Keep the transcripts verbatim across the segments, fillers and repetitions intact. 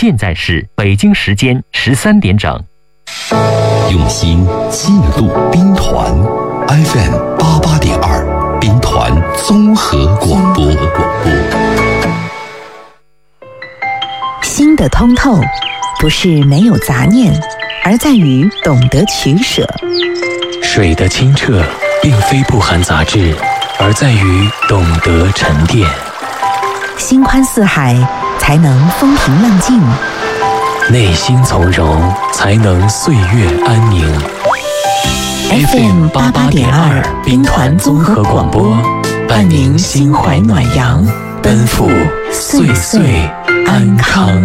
现在是北京时间十三点整。 用心记录兵团 F M 八八点二，兵团综合广播。 心的通透，不是没有杂念，而在于懂得取舍。 水的清澈，并非不含杂质，而在于懂得沉淀。 心宽似海，才能风平浪静； 内心从容，才能岁月安宁。 F M 八八点二，兵团综合广播，伴您心怀暖阳，奔赴岁岁安康。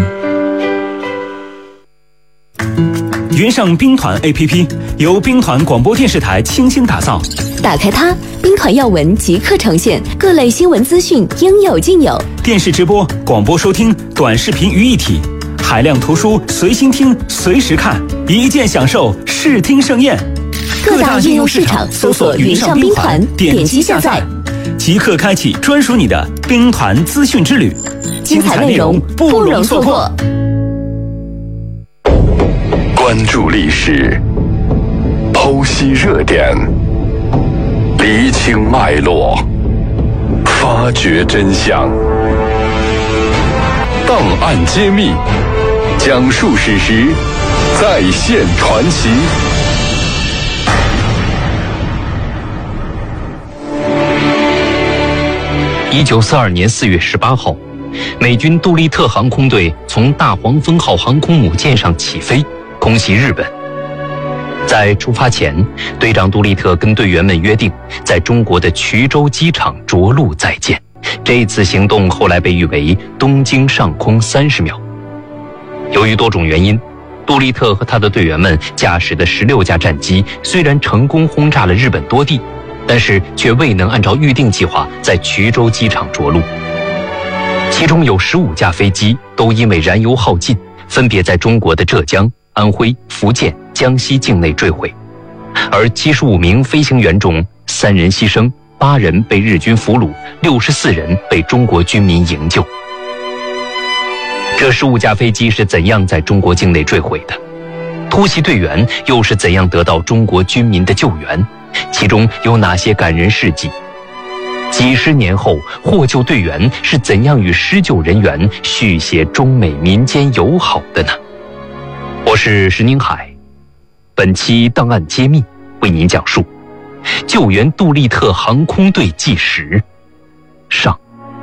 云上兵团 A P P 由兵团广播电视台倾心打造， 打开它，兵团要闻即刻呈现，各类新闻资讯应有尽有。 电视直播、广播收听、短视频于一体，海量图书随心听、随时看，一键享受视听盛宴。 各大应用市场搜索“云上兵团”，点击下载， 即刻开启专属你的兵团资讯之旅， 精彩内容不容错过。 关注历史，剖析热点，厘清脉络，发掘真相，档案揭秘，讲述史实，再现传奇。 一九四二年四月十八号，美军杜立特航空队从大黄蜂号航空母舰上起飞，空袭日本。在出发前，队长杜立特跟队员们约定，在中国的衢州机场着陆再见。这次行动后来被誉为东京上空三十秒。由于多种原因，杜立特和他的队员们驾驶的十六架战机虽然成功轰炸了日本多地，但是却未能按照预定计划在衢州机场着陆。其中有十五架飞机都因为燃油耗尽，分别在中国的浙江、安徽、福建、江西境内坠毁，而七十五名飞行员中，三人牺牲，八人被日军俘虏，六十四人被中国军民营救。这十五架飞机是怎样在中国境内坠毁的？突袭队员又是怎样得到中国军民的救援？其中有哪些感人事迹？几十年后，获救队员是怎样与施救人员续写中美民间友好的呢？我是石宁海，本期档案揭秘为您讲述救援杜立特航空队纪实上。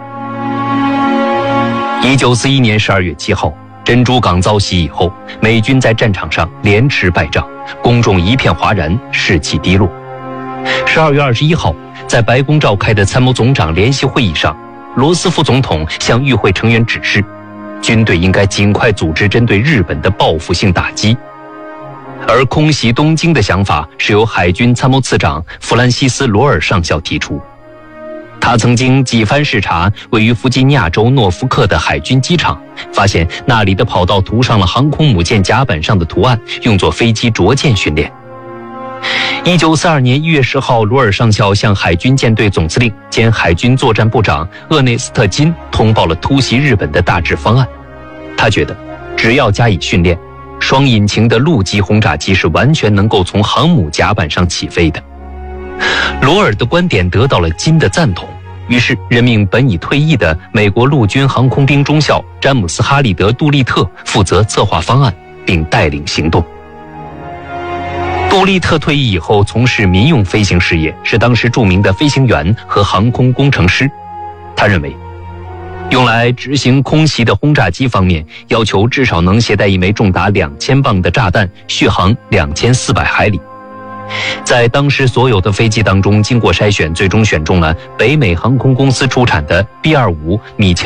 一九四一年十二月七号，珍珠港遭袭以后，美军在战场上连吃败仗，公众一片哗然，士气低落。十二月二十一号，在白宫召开的参谋总长联席会议上，罗斯福总统向与会成员指示，军队应该尽快组织针对日本的报复性打击。而空袭东京的想法是由海军参谋次长弗兰西斯·罗尔上校提出。他曾经几番视察位于弗吉尼亚州诺福克的海军机场，发现那里的跑道涂上了航空母舰甲板上的图案，用作飞机着舰训练。一九四二年一月十号，罗尔上校向海军舰队总司令兼海军作战部长厄内斯特金通报了突袭日本的大致方案。他觉得，只要加以训练，双引擎的陆基轰炸机是完全能够从航母甲板上起飞的。罗尔的观点得到了金的赞同，于是任命本已退役的美国陆军航空兵中校詹姆斯·哈利德·杜立特负责策划方案，并带领行动。杜立特退役以后从事民用飞行事业，是当时著名的飞行员和航空工程师。他认为，用来执行空袭的轰炸机方面，要求至少能携带一枚重达两千磅的炸弹，续航两千四百海里。在当时所有的飞机当中，经过筛选，最终选中了北美航空公司出产的 B 二十五米切